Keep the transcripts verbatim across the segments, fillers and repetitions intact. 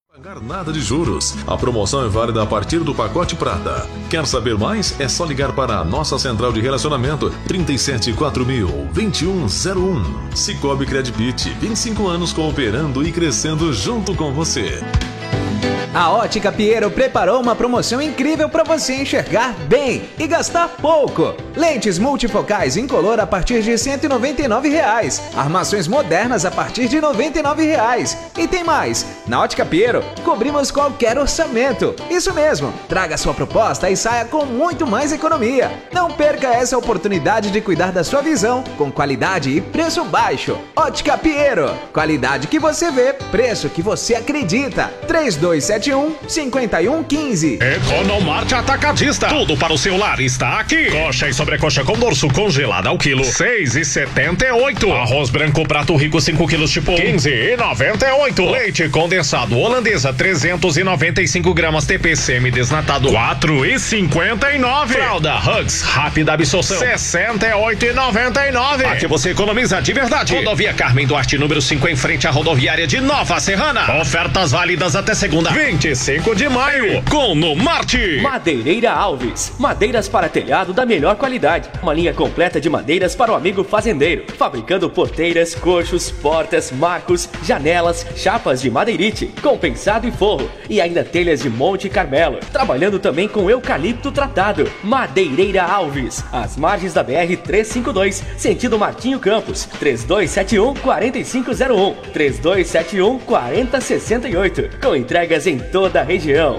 Pagar nada de juros. A promoção é válida a partir do pacote Prata. Quer saber mais? É só ligar para a nossa central de relacionamento trinta e sete quatro mil, vinte e um zero um. Cicobi Credit, vinte e cinco anos cooperando e crescendo junto com você. A Ótica Piero preparou uma promoção incrível para você enxergar bem e gastar pouco. Lentes multifocais incolor a partir de cento e noventa e nove reais. Armações modernas a partir de noventa e nove reais. E tem mais. Na Ótica Piero, cobrimos qualquer orçamento. Isso mesmo. Traga sua proposta e saia com muito mais economia. Não perca essa oportunidade de cuidar da sua visão com qualidade e preço baixo. Ótica Piero. Qualidade que você vê, preço que você acredita. três dois sete um, cinco um um cinco. Economarte Atacadista. Tudo para o seu lar está aqui. Coxa e sobrecoxa com dorso congelada ao quilo, seis e setenta e oito. Arroz branco prato rico cinco quilos tipo quinze e noventa e oito. Leite condensado holandesa trezentos e noventa e cinco gramas T P semi desnatado quatro e cinquenta e nove. Fralda Hugs rápida absorção sessenta e oito e noventa e nove. Aqui você economiza de verdade. Rodovia Carmen Duarte número cinco em frente à rodoviária de Nova Serrana. Ofertas válidas até segunda vinte e cinco de maio, com no Marte. Madeireira Alves, madeiras para telhado da melhor qualidade. Uma linha completa de madeiras para o amigo fazendeiro, fabricando porteiras, coxos, portas, marcos, janelas, chapas de madeirite, compensado e forro, e ainda telhas de Monte Carmelo, trabalhando também com eucalipto tratado. Madeireira Alves, às margens da B R trezentos e cinquenta e dois, sentido Martinho Campos, três dois sete um, quatro cinco zero um, três dois sete um, quatro zero seis oito, com entregas em toda a região.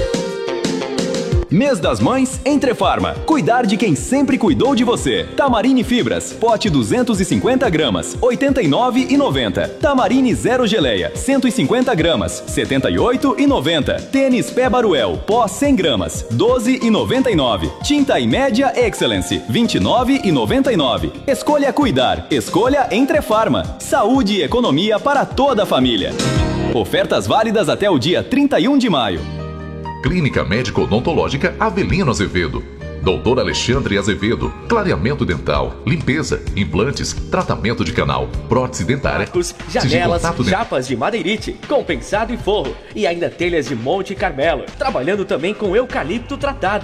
Mês das Mães, Entrefarma. Cuidar de quem sempre cuidou de você. Tamarine Fibras, pote duzentos e cinquenta gramas, oitenta e nove reais e noventa centavos. Tamarine Zero Geleia, cento e cinquenta gramas, setenta e oito reais e noventa centavos. Tênis Pé Baruel, pó cem gramas, doze reais e noventa e nove centavos. Tinta e Média Excellence, vinte e nove reais e noventa e nove centavos. Escolha cuidar, escolha Entrefarma. Saúde e economia para toda a família. Ofertas válidas até o dia trinta e um de maio. Clínica Médico-Odontológica Avelino Azevedo. doutor Alexandre Azevedo. Clareamento dental, limpeza, implantes, tratamento de canal, prótese dentária, Marcos, janelas, chapas de madeirite, compensado e forro, e ainda telhas de Monte Carmelo, trabalhando também com eucalipto tratado.